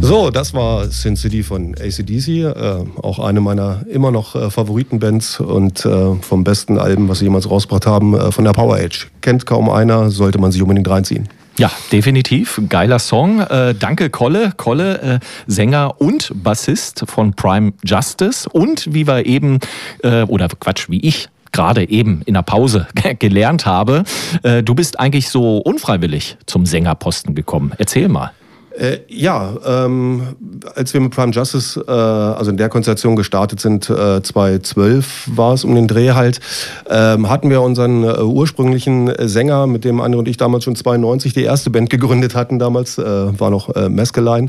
So, das war Sin City von AC/DC, auch eine meiner immer noch Favoritenbands und vom besten Alben, was sie jemals rausgebracht haben, von der Power Age. Kennt kaum einer, sollte man sich unbedingt reinziehen. Ja, definitiv. Geiler Song. Danke, Kolle. Kolle, Sänger und Bassist von Prime Justice. Und wie wir eben, wie ich gerade eben in der Pause gelernt habe, du bist eigentlich so unfreiwillig zum Sängerposten gekommen. Erzähl mal. Als wir mit Prime Justice, also in der Konstellation gestartet sind, 2012 war es um den Dreh halt, hatten wir unseren ursprünglichen Sänger, mit dem André und ich damals schon 92 die erste Band gegründet hatten damals, war noch Mescaline.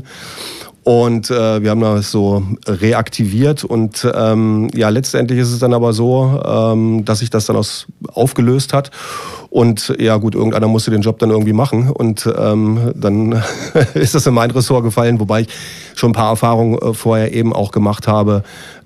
Und wir haben das so reaktiviert und letztendlich ist es dann aber so, dass sich das dann aufgelöst hat. Und ja gut, irgendeiner musste den Job dann irgendwie machen und dann ist das in mein Ressort gefallen, wobei ich schon ein paar Erfahrungen vorher eben auch gemacht habe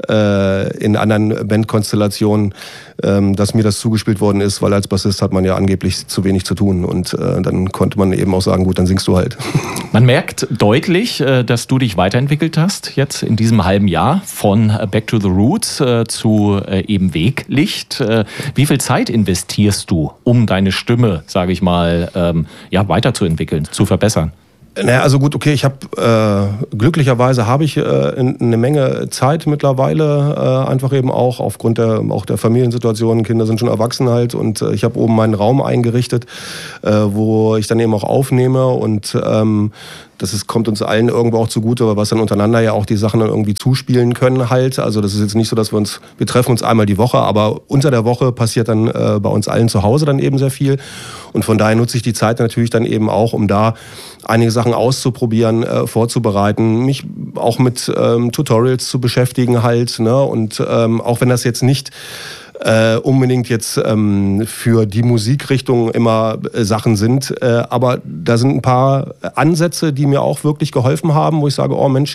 in anderen Bandkonstellationen, dass mir das zugespielt worden ist, weil als Bassist hat man ja angeblich zu wenig zu tun und dann konnte man eben auch sagen, gut, dann singst du halt. Man merkt deutlich, dass du dich weiterentwickelt hast, jetzt in diesem halben Jahr von Back to the Roots zu eben Weglicht. Wie viel Zeit investierst du, um deine Stimme, sage ich mal, weiterzuentwickeln, zu verbessern? Naja, also gut, okay, glücklicherweise habe ich eine Menge Zeit mittlerweile, einfach eben auch aufgrund der Familiensituation. Kinder sind schon erwachsen halt und ich habe oben meinen Raum eingerichtet, wo ich dann eben auch aufnehme und kommt uns allen irgendwo auch zugute, weil wir dann untereinander ja auch die Sachen dann irgendwie zuspielen können halt. Also das ist jetzt nicht so, dass wir treffen uns einmal die Woche, aber unter der Woche passiert dann bei uns allen zu Hause dann eben sehr viel. Und von daher nutze ich die Zeit natürlich dann eben auch, um da einige Sachen auszuprobieren, vorzubereiten, mich auch mit Tutorials zu beschäftigen halt, ne? Und auch wenn das jetzt nicht unbedingt jetzt für die Musikrichtung immer Sachen sind. Aber da sind ein paar Ansätze, die mir auch wirklich geholfen haben, wo ich sage, oh Mensch,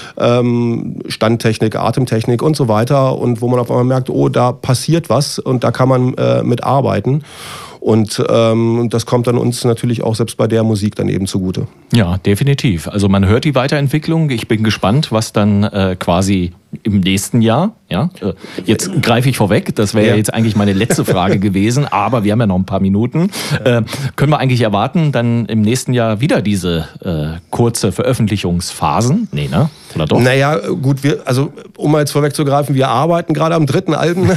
Standtechnik, Atemtechnik und so weiter. Und wo man auf einmal merkt, oh, da passiert was und da kann man mit arbeiten. Und das kommt dann uns natürlich auch selbst bei der Musik dann eben zugute. Ja, definitiv. Also man hört die Weiterentwicklung. Ich bin gespannt, was dann quasi im nächsten Jahr, jetzt greife ich vorweg, das wäre ja jetzt eigentlich meine letzte Frage gewesen, aber wir haben ja noch ein paar Minuten. Können wir eigentlich erwarten, dann im nächsten Jahr wieder diese kurze Veröffentlichungsphasen? Nee, ne? Oder doch? Naja, gut, um mal jetzt vorwegzugreifen, wir arbeiten gerade am 3. Album.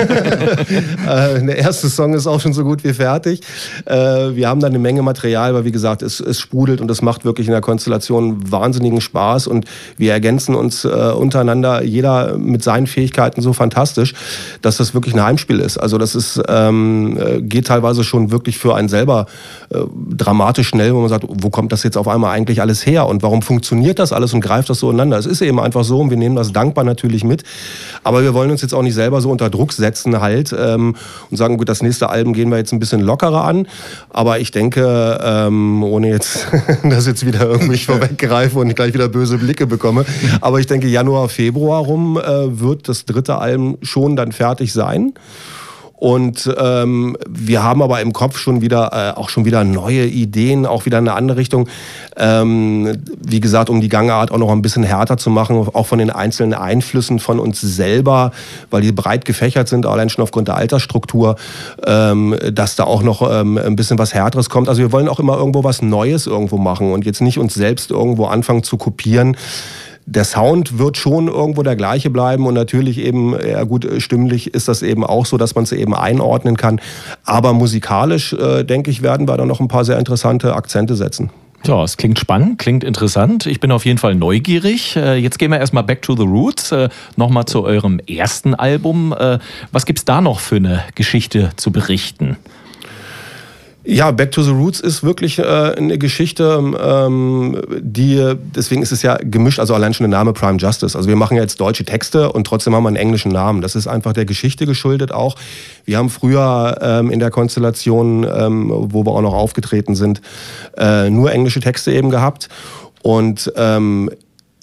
Der erste Song ist auch schon so gut wie fertig. Wir haben da eine Menge Material, weil wie gesagt, es sprudelt und es macht wirklich in der Konstellation wahnsinnigen Spaß und wir ergänzen uns untereinander, jeder mit seinen Fähigkeiten so fantastisch, dass das wirklich ein Heimspiel ist. Also das geht teilweise schon wirklich für einen selber dramatisch schnell, wo man sagt, wo kommt das jetzt auf einmal eigentlich alles her und warum funktioniert das alles und greift das so ineinander? Es ist eben einfach so und wir nehmen das dankbar natürlich mit, aber wir wollen uns jetzt auch nicht selber so unter Druck setzen halt und sagen, gut, das nächste Album gehen wir jetzt ein bisschen lockerer an, aber ich denke, ohne jetzt, dass jetzt wieder irgendwie vorweggreife und ich gleich wieder böse Blicke bekomme, aber ich denke, Januar, Februar rum wird das 3. Album schon dann fertig sein. Und wir haben aber im Kopf schon wieder neue Ideen, auch wieder in eine andere Richtung. Wie gesagt, um die Gangart auch noch ein bisschen härter zu machen, auch von den einzelnen Einflüssen von uns selber, weil die breit gefächert sind, allein schon aufgrund der Altersstruktur, dass da auch noch ein bisschen was Härteres kommt. Also wir wollen auch immer irgendwo was Neues irgendwo machen und jetzt nicht uns selbst irgendwo anfangen zu kopieren. Der Sound wird schon irgendwo der gleiche bleiben und natürlich eben, ja gut, stimmlich ist das eben auch so, dass man es eben einordnen kann. Aber musikalisch, denke ich, werden wir da noch ein paar sehr interessante Akzente setzen. Ja, es klingt spannend, klingt interessant. Ich bin auf jeden Fall neugierig. Jetzt gehen wir erstmal back to the roots, nochmal zu eurem ersten Album. Was gibt's da noch für eine Geschichte zu berichten? Ja, Back to the Roots ist wirklich eine Geschichte, deswegen ist es ja gemischt, also allein schon der Name Prime Justice. Also wir machen ja jetzt deutsche Texte und trotzdem haben wir einen englischen Namen. Das ist einfach der Geschichte geschuldet auch. Wir haben früher in der Konstellation, wo wir auch noch aufgetreten sind, nur englische Texte eben gehabt und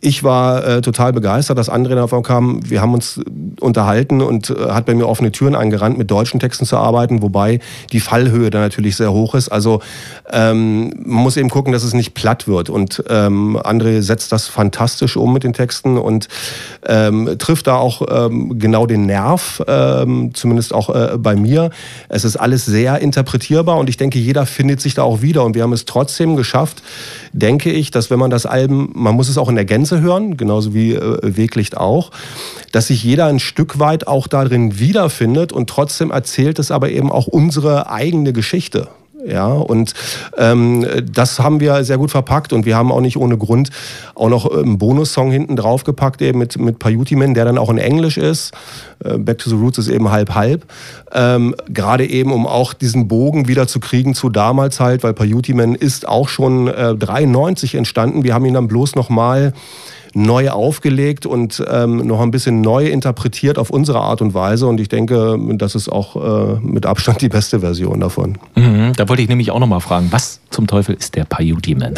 Ich war total begeistert, dass André davon kam. Wir haben uns unterhalten und hat bei mir offene Türen eingerannt, mit deutschen Texten zu arbeiten, wobei die Fallhöhe da natürlich sehr hoch ist. Also man muss eben gucken, dass es nicht platt wird. Und André setzt das fantastisch um mit den Texten und trifft da auch genau den Nerv, zumindest auch bei mir. Es ist alles sehr interpretierbar und ich denke, jeder findet sich da auch wieder. Und wir haben es trotzdem geschafft, denke ich, dass wenn man das Album, man muss es auch in der Gänze hören, genauso wie Weglicht auch, dass sich jeder ein Stück weit auch darin wiederfindet und trotzdem erzählt es aber eben auch unsere eigene Geschichte. Ja, und das haben wir sehr gut verpackt und wir haben auch nicht ohne Grund auch noch einen Bonussong hinten drauf gepackt, eben mit Paiuti Man, der dann auch in Englisch ist. Back to the Roots ist eben halb-halb. Gerade eben, um auch diesen Bogen wieder zu kriegen zu damals halt, weil Paiuti Man ist auch schon 93 entstanden. Wir haben ihn dann bloß nochmal neu aufgelegt und noch ein bisschen neu interpretiert auf unsere Art und Weise. Und ich denke, das ist auch mit Abstand die beste Version davon. Da wollte ich nämlich auch noch mal fragen, was zum Teufel ist der Paiuti Man?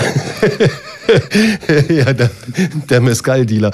Ja, der Mezcal-Dealer.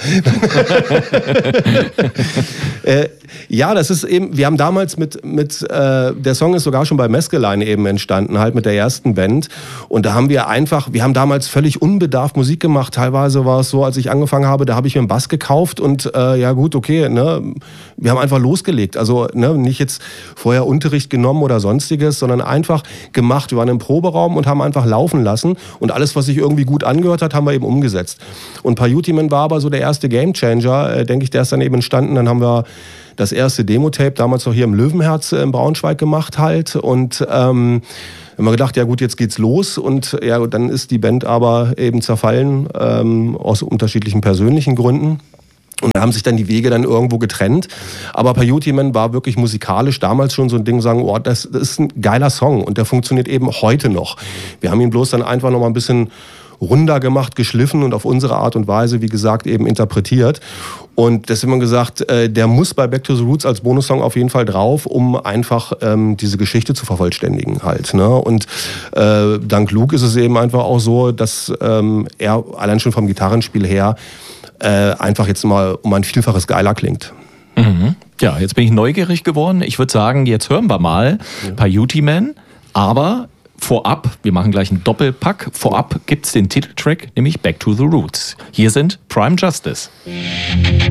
Ja, das ist eben, wir haben damals der Song ist sogar schon bei Mescaline eben entstanden, halt mit der ersten Band. Und da haben wir haben damals völlig unbedarft Musik gemacht. Teilweise war es so, als ich angefangen habe, da habe ich mir einen Bass gekauft und ja gut, okay, ne, wir haben einfach losgelegt. Also ne, nicht jetzt vorher Unterricht genommen oder sonstiges, sondern einfach gemacht. Wir waren im Proberaum und haben einfach laufen lassen. Und alles, was sich irgendwie gut angehört hat, haben wir eben umgesetzt. Und Paiuti Man war aber so der erste Gamechanger, denke ich, der ist dann eben entstanden. Dann haben wir das erste Demo-Tape damals noch hier im Löwenherz in Braunschweig gemacht halt und haben wir gedacht, ja gut, jetzt geht's los und ja, dann ist die Band aber eben zerfallen aus unterschiedlichen persönlichen Gründen. Und da haben sich dann die Wege dann irgendwo getrennt. Aber Paiuti Man war wirklich musikalisch damals schon so ein Ding, sagen, oh, das ist ein geiler Song und der funktioniert eben heute noch. Wir haben ihn bloß dann einfach noch mal ein bisschen runder gemacht, geschliffen und auf unsere Art und Weise, wie gesagt, eben interpretiert. Und deswegen haben wir gesagt, der muss bei Back to the Roots als Bonussong auf jeden Fall drauf, um einfach diese Geschichte zu vervollständigen halt. Ne? Und dank Luke ist es eben einfach auch so, dass er allein schon vom Gitarrenspiel her einfach jetzt mal um ein Vielfaches geiler klingt. Mhm. Ja, jetzt bin ich neugierig geworden. Ich würde sagen, jetzt hören wir mal Paiuti Man, aber vorab, wir machen gleich einen Doppelpack, vorab gibt es den Titeltrack, nämlich Back to the Roots. Hier sind Prime Justice.